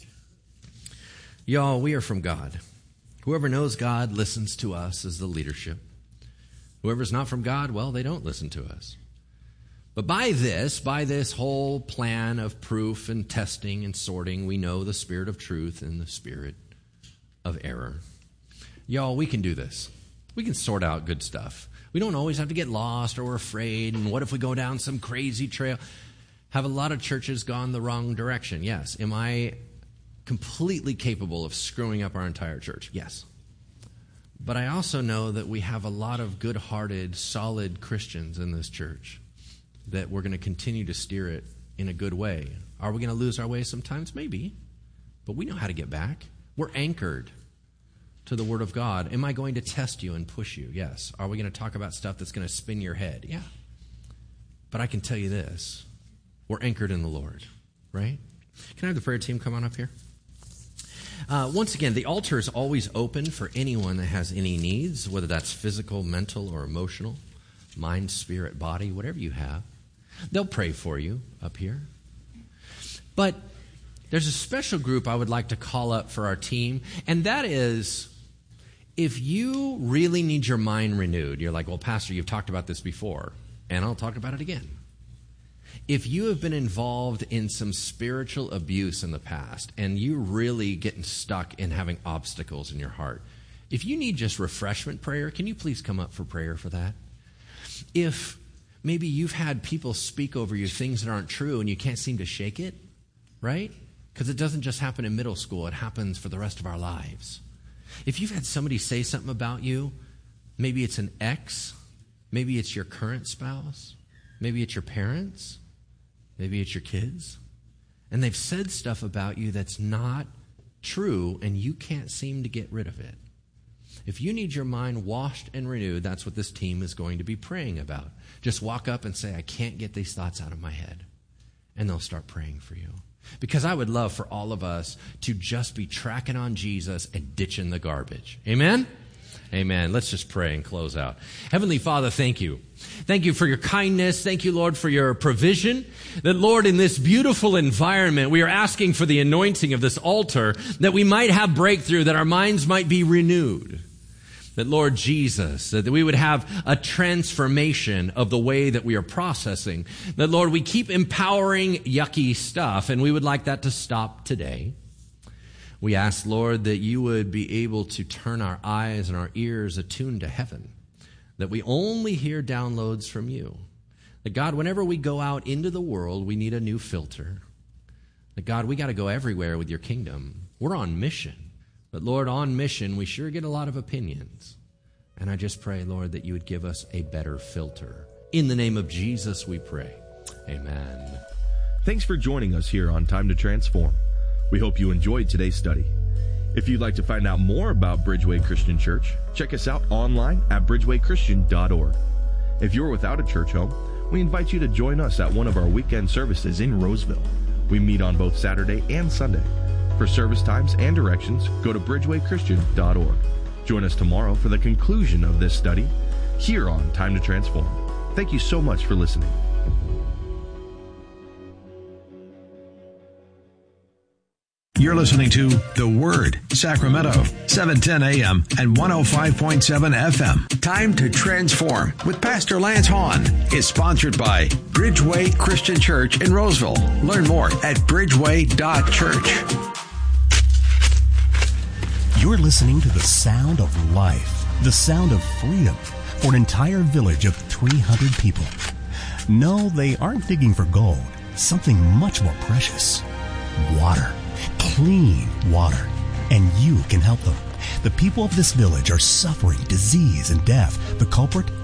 Y'all, we are from God. Whoever knows God listens to us as the leadership. Whoever's not from God, well, they don't listen to us. But by this, by this whole plan of proof and testing and sorting, we know the spirit of truth and the spirit of error. Y'all, we can do this. We can sort out good stuff. We don't always have to get lost or we're afraid. And what if we go down some crazy trail? Have a lot of churches gone the wrong direction? Yes. Am I completely capable of screwing up our entire church? Yes. But I also know that we have a lot of good-hearted, solid Christians in this church that we're going to continue to steer it in a good way. Are we going to lose our way sometimes? Maybe. But we know how to get back. We're anchored to the Word of God. Am I going to test you and push you? Yes. Are we going to talk about stuff that's going to spin your head? Yeah. But I can tell you this. We're anchored in the Lord, right? Can I have the prayer team come on up here? Uh, once again, the altar is always open for anyone that has any needs, whether that's physical, mental, or emotional, mind, spirit, body, whatever you have. They'll pray for you up here. But there's a special group I would like to call up for our team, and that is if you really need your mind renewed. You're like, well, Pastor, you've talked about this before, and I'll talk about it again. If you have been involved in some spiritual abuse in the past and you're really getting stuck in having obstacles in your heart, if you need just refreshment prayer, can you please come up for prayer for that? If maybe you've had people speak over you things that aren't true and you can't seem to shake it, right? Because it doesn't just happen in middle school, it happens for the rest of our lives. If you've had somebody say something about you, maybe it's an ex, maybe it's your current spouse, maybe it's your parents, maybe it's your kids, and they've said stuff about you that's not true, and you can't seem to get rid of it. If you need your mind washed and renewed, that's what this team is going to be praying about. Just walk up and say, I can't get these thoughts out of my head. And they'll start praying for you. Because I would love for all of us to just be tracking on Jesus and ditching the garbage. Amen? Amen. Let's just pray and close out. Heavenly Father, thank you. Thank you for your kindness. Thank you, Lord, for your provision. That, Lord, in this beautiful environment, we are asking for the anointing of this altar that we might have breakthrough, that our minds might be renewed. That, Lord Jesus, that we would have a transformation of the way that we are processing. That, Lord, we keep empowering yucky stuff, and we would like that to stop today. We ask, Lord, that you would be able to turn our eyes and our ears attuned to heaven, that we only hear downloads from you. That, God, whenever we go out into the world, we need a new filter. That, God, we got to go everywhere with your kingdom. We're on mission. But, Lord, on mission, we sure get a lot of opinions. And I just pray, Lord, that you would give us a better filter. In the name of Jesus, we pray. Amen. Thanks for joining us here on Time to Transform. We hope you enjoyed today's study. If you'd like to find out more about Bridgeway Christian Church, check us out online at bridgeway christian dot org. If you're without a church home, we invite you to join us at one of our weekend services in Roseville. We meet on both Saturday and Sunday. For service times and directions, go to bridgeway christian dot org. Join us tomorrow for the conclusion of this study here on Time to Transform. Thank you so much for listening. You're listening to The Word, Sacramento, seven ten a.m. and one oh five point seven F M. Time to Transform with Pastor Lance Hahn is sponsored by Bridgeway Christian Church in Roseville. Learn more at bridgeway dot church. You're listening to the sound of life, the sound of freedom for an entire village of three hundred people. No, they aren't digging for gold, something much more precious. Water. Clean water. And you can help them. The people of this village are suffering disease and death. The culprit?